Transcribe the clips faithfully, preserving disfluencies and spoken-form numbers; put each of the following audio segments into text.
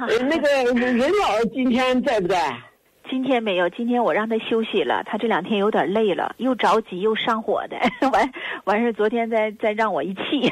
呃，那个任老今天在不在？ 今天没有，今天我让他休息了，他这两天有点累了，又着急又上火的，完完事昨天再再让我一气，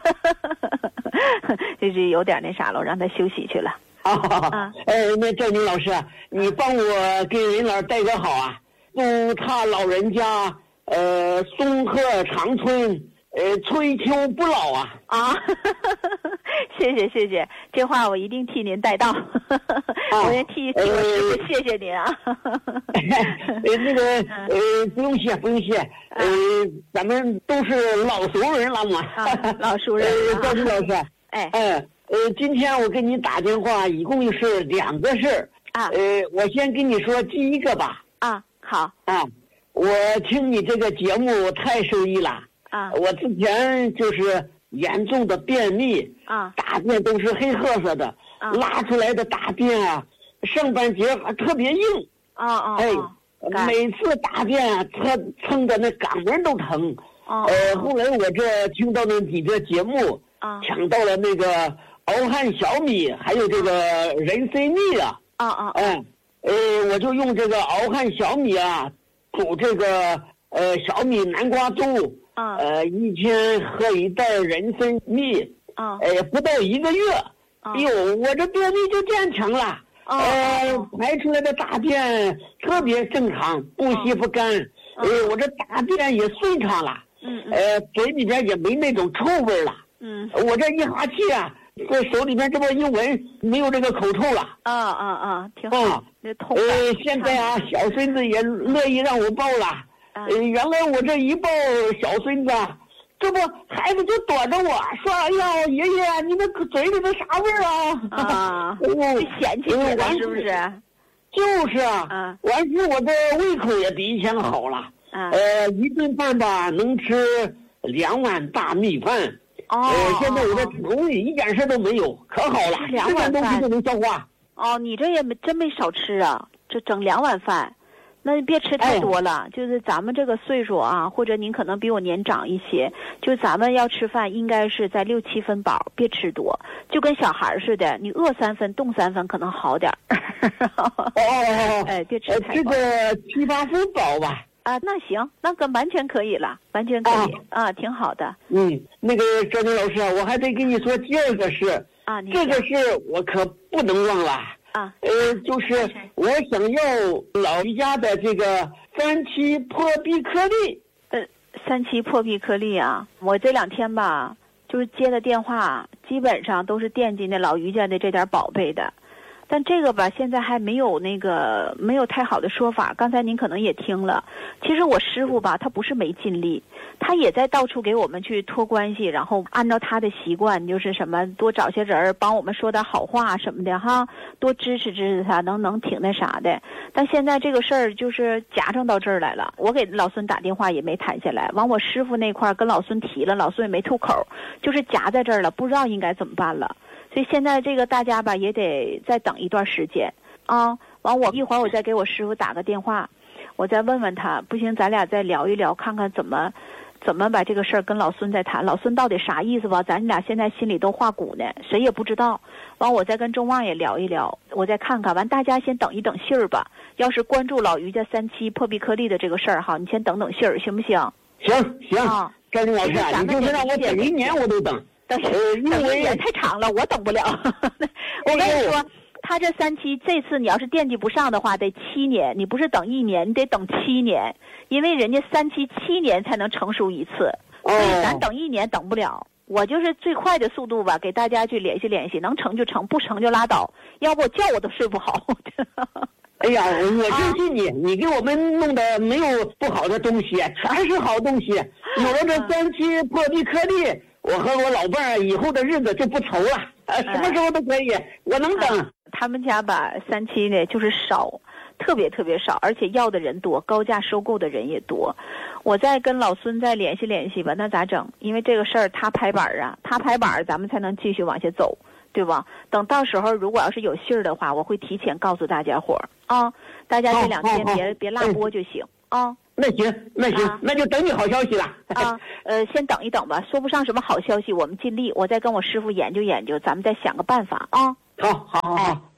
就是有点那啥了，我让他休息去了。 啊，啊呃，那赵宁老师，你帮我给任老带个好啊，祝他老人家呃松鹤长春，呃春秋不老啊！ 啊，谢谢谢谢，这话我一定替您带到，啊、我也替替我师傅谢谢您啊。 呃，那个呃不用谢不用谢，呃咱们都是老熟人了嘛。 啊、老熟人。 呃，赵宁老师， 哎哎呃今天我给你打电话，一共是两个事儿啊。 呃，我先跟你说第一个吧。 啊，好。 啊，我听你这个节目太受益了。 啊， 我之前就是严重的便秘啊， 大便都是黑褐色的， 啊， 拉出来的大便啊，上半截还特别硬。 啊啊， 哎， 啊每次大便啊，蹭蹭的那肛门都疼。 啊， 呃，后来我这听到了你这节目， 啊， 抢到了那个熬汉小米，还有这个人参蜜啊。 啊啊， 哎，呃，我就用这个熬汉小米啊，煮这个呃小米南瓜粥。 啊， 呃，一天喝一袋人参蜜， 啊， 呃，不到一个月， 啊， 哟，我这便秘就变成了， 啊， 呃，排出来的大便特别正常，不稀不干，呃，我这大便也顺畅了， 嗯嗯， 呃，嘴里边也没那种臭味了， 嗯， 我这一哈气啊，这手里边这么一闻，没有这个口臭了， 啊啊啊，挺好，那痛感。 呃，现在啊，小孙子也乐意让我抱了。呃，原来我这一抱小孙子，这不孩子就躲着我说：“哎呀，爷爷，你那嘴里的啥味儿啊？” 啊， 哦， 嫌弃你了是不是？ 就是啊， 啊， 完事我的胃口也比以前好了。 啊， 呃，一顿饭吧能吃两碗大米饭。 哦， 呃，现在我的肠胃一点事都没有，可好了， 吃点东西都能消化。 哦，你这也没真没少吃啊，这整两碗饭。那别吃太多了，哎、就是咱们这个岁数啊，或者您可能比我年长一些，就咱们要吃饭应该是在六七分饱，别吃多，就跟小孩似的，你饿三分冻三分可能好点儿。 哦哦哦， 哎，别吃太饱。 这个七八分饱吧。 啊，那行，那个完全可以了，完全可以 啊, 啊，挺好的。 嗯，那个赵宁老师，我还得跟你说第二个事啊， 这个事我可不能忘了。 啊， 呃，就是我想要老于家的这个三七破壁颗粒。 呃，三七破壁颗粒啊，我这两天吧，就是接的电话，基本上都是惦记那老于家的这点宝贝的。但这个吧，现在还没有那个没有太好的说法。刚才您可能也听了，其实我师傅吧，他不是没尽力，他也在到处给我们去托关系，然后按照他的习惯，就是什么多找些人帮我们说点好话什么的哈，多支持支持他，能能挺那啥的。但现在这个事儿就是夹上到这儿来了，我给老孙打电话也没谈下来，完我师傅那块跟老孙提了，老孙也没吐口，就是夹在这儿了，不知道应该怎么办了。所以现在这个大家吧也得再等一段时间啊，完我一会儿我再给我师傅打个电话，我再问问他，不行咱俩再聊一聊，看看怎么怎么把这个事儿跟老孙再谈，老孙到底啥意思吧？咱俩现在心里都画鼓呢，谁也不知道。完我再跟钟旺也聊一聊，我再看看。完大家先等一等信儿吧。要是关注老于家三期破壁颗粒的这个事儿哈，你先等等信儿行不行？ 行行， 啊， 赵宁老师，你就是让我等一年我都等。 但是因为也太长了，我等不了。我跟你说，他这三期这次你要是惦记不上的话，得七年。你不是等一年，你得等七年，因为人家三期七年才能成熟一次，所以咱等一年等不了。我就是最快的速度吧，给大家去联系联系，能成就成，不成就拉倒。要不我觉我都睡不好。 哎呀，我相信你，啊、你给我们弄的没有不好的东西，全是好东西。有了这三期破壁颗粒。我和我老伴儿以后的日子就不愁了，呃，什么时候都可以，我能等。 啊、他们家吧，三期呢就是少，特别特别少，而且要的人多，高价收购的人也多。我再跟老孙再联系联系吧，那咋整？因为这个事儿他拍板啊，他拍板，咱们才能继续往下走，对吧？等到时候如果要是有信儿的话，我会提前告诉大家伙儿啊，大家这两天别、哦哦、别落播就行啊。 嗯那行，那行、啊，那就等你好消息了啊。呃，先等一等吧，说不上什么好消息，我们尽力，我再跟我师傅研究研究，咱们再想个办法啊。 好，好，好，好。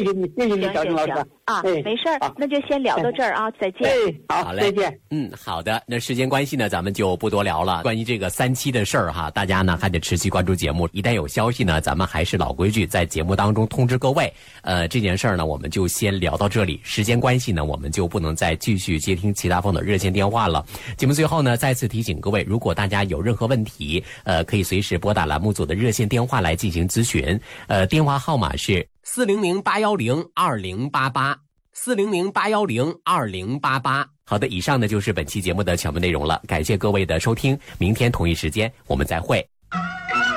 谢你，谢谢你，小郑老师啊，没事儿，那就先聊到这儿啊，再见。 哎，好，再见。 嗯，好的，那时间关系呢，咱们就不多聊了。关于这个三期的事儿哈，大家呢还得持续关注节目，一旦有消息呢，咱们还是老规矩，在节目当中通知各位。呃，这件事儿呢，我们就先聊到这里。时间关系呢，我们就不能再继续接听其他方的热线电话了。节目最后呢，再次提醒各位，如果大家有任何问题，呃，可以随时拨打栏目组的热线电话来进行咨询。呃，电话号码是四零零八幺零二零八八，四零零八幺零二零八八。好的，以上呢就是本期节目的全部内容了，感谢各位的收听，明天同一时间我们再会。